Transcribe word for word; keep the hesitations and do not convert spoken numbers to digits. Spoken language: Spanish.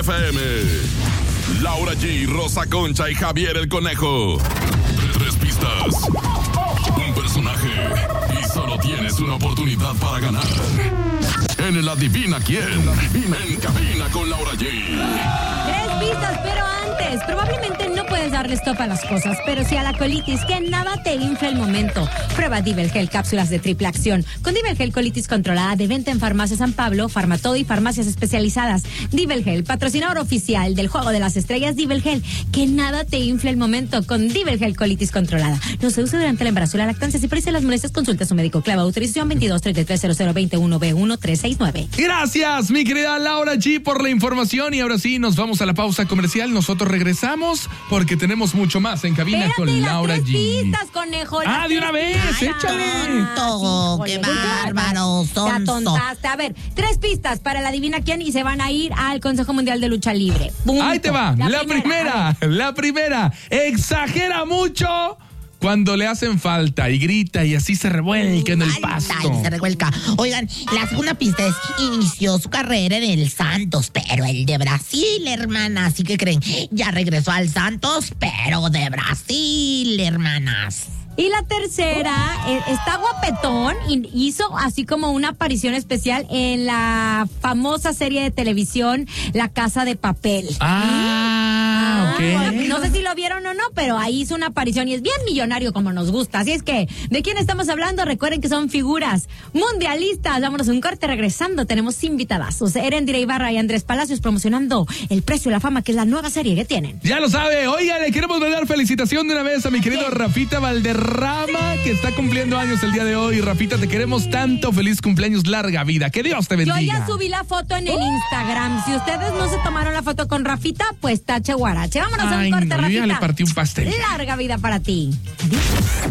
F M. Laura G, Rosa Concha y Javier el Conejo. Tres pistas, un personaje y solo tienes una oportunidad para ganar. En el Adivina Quién, en cabina con Laura G. Tres pistas, pero antes, probablemente no puedes darle stop a las cosas, pero sí a la colitis, que nada te infla el momento. Prueba Divel Gel, cápsulas de triple acción. Con Divel Gel colitis controlada, de venta en Farmacia San Pablo, Farmatodo y farmacias especializadas. Divel Gel, patrocinador oficial del Juego de las Estrellas. Divel Gel, que nada te infla el momento con Divel Gel colitis controlada. No se usa durante el embarazo y la lactancia. Si padecen las molestias, consulta a su médico. Clava autorización veintidós treinta y tres cero cero veintiuno B uno tres seis nueve. Gracias, mi querida Laura G, por la información. Y ahora sí, nos vamos a la pausa comercial. Nosotros regresamos porque tenemos mucho más en cabina. Espérate, con las Laura tres G. pistas, conejo. Ah, de una vez, échale. Tonto, qué bárbaro, Te sonso. atontaste. A ver, tres pistas para el Adivina Quién y se van a ir al Consejo Mundial de Lucha Libre. Punto. Ahí te va, la, La primera, primera, la primera. Exagera mucho cuando le hacen falta y grita y así se revuelca en el pasto. Ay, se revuelca. Oigan, la segunda pista es: inició su carrera en el Santos, pero el de Brasil, hermanas. ¿Sí que creen? Ya regresó al Santos, pero de Brasil, hermanas. Y la tercera, eh, está guapetón y hizo así como una aparición especial en la famosa serie de televisión La Casa de Papel. Ah, ok. Ah, no sé si lo vieron o no, pero ahí hizo una aparición y es bien millonario como nos gusta. Así es que, ¿de quién estamos hablando? Recuerden que son figuras mundialistas. Vámonos a un corte. Regresando, tenemos invitadazos. Erendira Ibarra y Andrés Palacios promocionando El Precio de la Fama, que es la nueva serie que tienen. Ya lo sabe. Oiga, le queremos dar felicitación de una vez a mi querido Rafita Valderrama, que está cumpliendo años el día de hoy. Rafita, te queremos tanto. Feliz cumpleaños, larga vida. Que Dios te bendiga. Yo ya subí la foto en el Instagram. Si ustedes no se tomaron la foto con Rafita, pues tache guarache. Vámonos a un Ay, corte, no, yo Rafita. ya le partí un pastel. Larga vida para ti. Adiós.